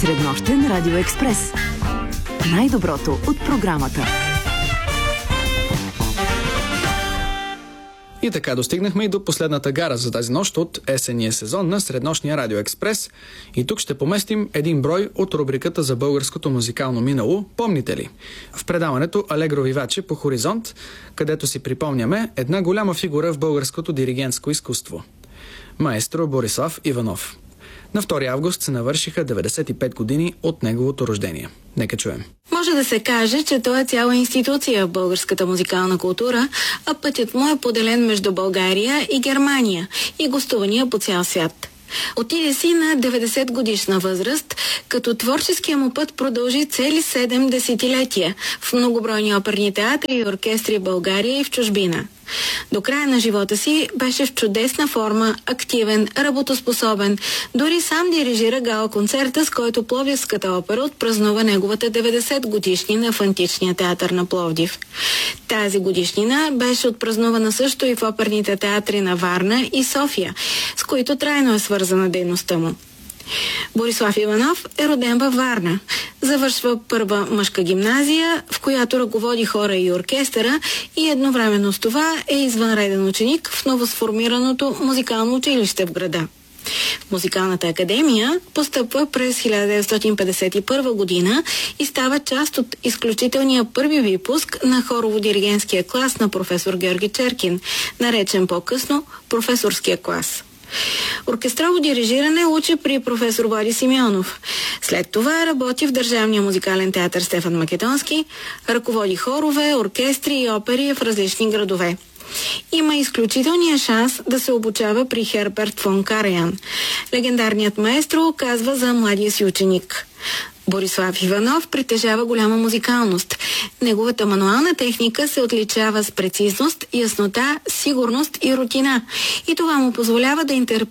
Среднощен Радио Експрес. Най-доброто от програмата. И така достигнахме и до последната гара за тази нощ от есенния сезон на Среднощния Радио Експрес. И тук ще поместим един брой от рубриката за българското музикално минало «Помните ли?». В предаването Алегро Виваче по Хоризонт, където си припомняме една голяма фигура в българското диригентско изкуство – маестро Борислав Иванов. На 2 август се навършиха 95 години от неговото рождение. Нека чуем. Може да се каже, че той е цяла институция в българската музикална култура, а пътят му е поделен между България и Германия и гостувания по цял свят. Отиде си на 90 годишна възраст, като творческия му път продължи цели 7 десетилетия в многобройни оперни театри и оркестри в България и в чужбина. До края на живота си беше в чудесна форма, активен, работоспособен. Дори сам дирижира гала-концерта, с който Пловдивската опера отпразнува неговата 90 годишнина в Античния театър на Пловдив. Тази годишнина беше отпразнувана също и в оперните театри на Варна и София, с които трайно е свързана дейността му. Борислав Иванов е роден във Варна. Завършва първа мъжка гимназия, в която ръководи хора и оркестъра, и едновременно с това е извънреден ученик в новосформираното музикално училище в града. В Музикалната академия постъпва през 1951 година и става част от изключителния първи випуск на хорово-диригентския клас на професор Георги Черкин, наречен по-късно професорския клас. Оркестрово дирижиране учи при професор Влади Симеонов. След това работи в Държавния музикален театър Стефан Македонски, ръководи хорове, оркестри и опери в различни градове. Има изключителния шанс да се обучава при Херберт фон Караян. Легендарният маестро казва за младия си ученик: Борислав Иванов притежава голяма музикалност. Неговата мануална техника се отличава с прецизност, яснота, сигурност и рутина. И това му позволява да интерпретира